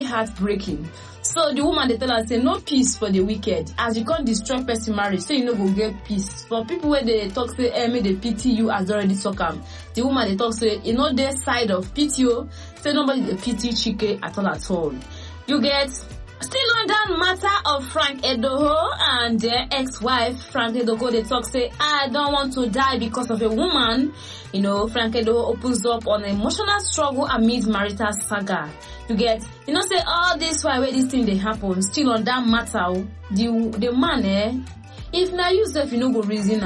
heartbreaking. So the woman, they tell her, say, no peace for the wicked. As you can't destroy person marriage, so you no go get peace. For people where they talk, say, may they pity you as already talk the woman, they talk, say, you know, their side of PTO, say nobody they pity Chike at all. You get. Still on that matter of Frank Edoho and their ex-wife, Frank Edoho, they talk, say, I don't want to die because of a woman. You know, Frank Edoho opens up on emotional struggle amid marital saga. You get, you know, say all this why where this thing they happen. Still on that matter, the man, if now you self, you know, go reason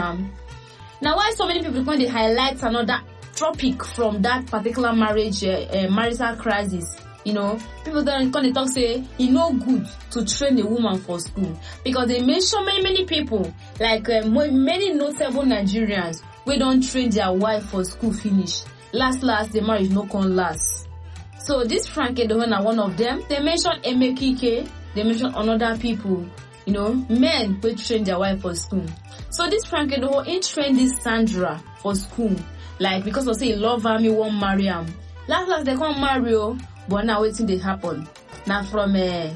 now why so many people when they highlight another topic from that particular marriage, marital crisis. You know, people then when they talk, say it's no good to train a woman for school because they mention many people like many notable Nigerians we don't train their wife for school finish. Last the marriage no can last. So this Frank Edoho are one of them. They mention Emekike, they mention another people. You know, men will train their wife for school. So this Frank Edoho he trained this Sandra for school, like because of say he love her, me won't marry him. Last they can't marry. But now waiting they happen. Now from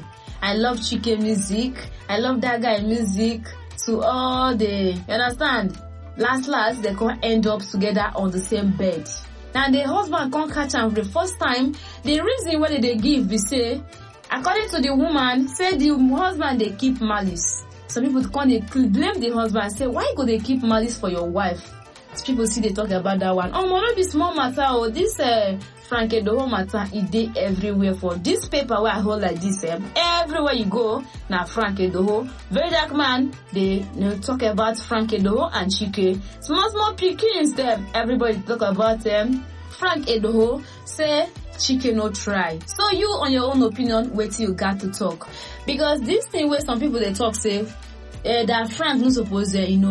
I love Chike music, I love that guy music to all the you understand? Last they can end up together on the same bed. Now the husband can't catch him for the first time. The reason why they give we say, according to the woman, say the husband they keep malice. Some people can't blame the husband, say why go they keep malice for your wife? People see they talk about that one. Oh, maybe small matter or this Frank Edoho matter it dey everywhere for this paper where I hold like this. Everywhere you go, now Frank Edoho, very dark man. They talk about Frank Edoho and Chike. Small pickings them. Everybody talk about them. Frank Edoho say Chike no try. So you on your own opinion, wait till you got to talk because this thing where some people they talk say that Frank no suppose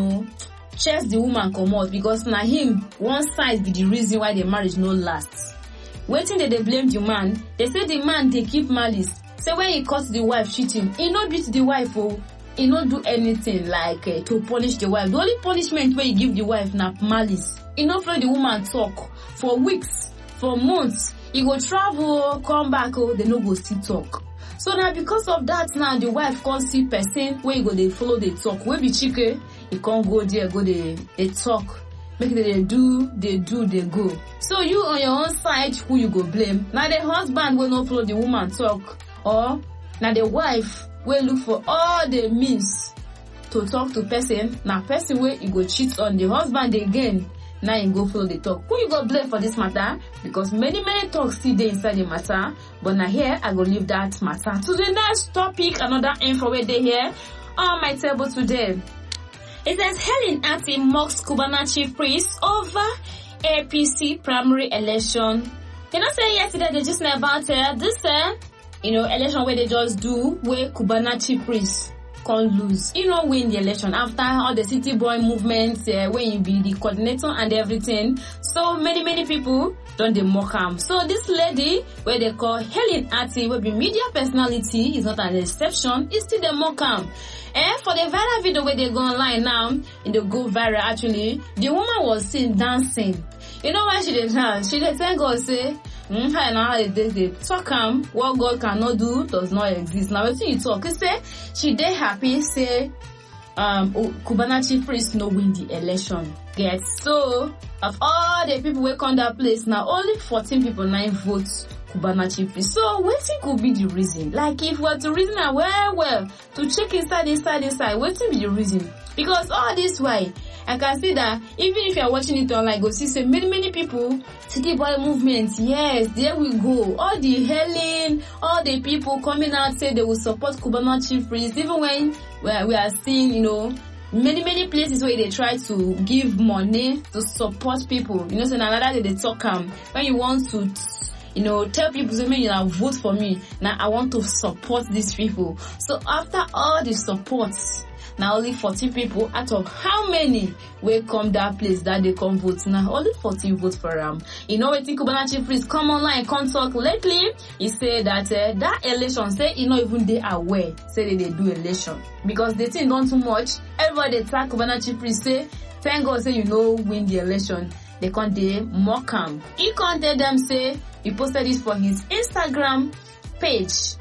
chase the woman come out because na him one side be the reason why the marriage no lasts. Waiting that they blame the man, they say the man they keep malice. Say when he caught the wife cheating, he no beat the wife he no do anything like to punish the wife. The only punishment where he give the wife na malice. He no let the woman talk for weeks, for months. He go travel, come back, they no go still talk. So now because of that now the wife can't see person where you go they follow they talk. Where be Chike, you can't go there, go they talk. Make they do, they go. So you on your own side, who you go blame? Now the husband will not follow the woman talk, or now the wife will look for all the means to talk to person. Now person where you go cheat on the husband again. Now you go follow the talk. Who you go blame for this matter? Because many talks still there inside the matter. But now here I go leave that matter to the next topic. Another info where they here on my table today. It says Helen Ati mocks Cubana chief priest over APC primary election. You know, say yesterday they just know about this election where they just do where Cubana chief priest can't lose. You know, win the election after all the city boy movements, when you be the coordinator and everything. So many people don't they mock him. So this lady where they call Helen Ati will be media personality is not an exception. It's still the mock him. For the viral video where they go online now, in the go viral actually, the woman was seen dancing. You know why she did dance? She did thank God say, they talk what God cannot do does not exist. Now when you talk, you say she dey happy, say Cubana chief priest no win the election. Get so of all the people who come that place now, only 14 people 9 votes Cubana chief priest. So what could be the reason? Like if we're to reason well to check inside, what be the reason? Because all this way I can see that even if you're watching it online, go see say many people city boy movement. Yes, there we go. All the Helen, all the people coming out say they will support Cubana chief priest. Even when we are seeing, many places where they try to give money to support people. So another day they talk when you want to tell people say you now vote for me. Now I want to support these people. So after all the supports, now only 14 people out of how many will come that place that they come vote. Now only 14 vote for him. What think Cubana chief priest come online, come talk lately. He said that that election say not even they aware say they do election because they think not too much. Everybody attack Cubana chief priest say thank God say win the election. They can't they mock him. He can't tell them say he posted this for his Instagram page.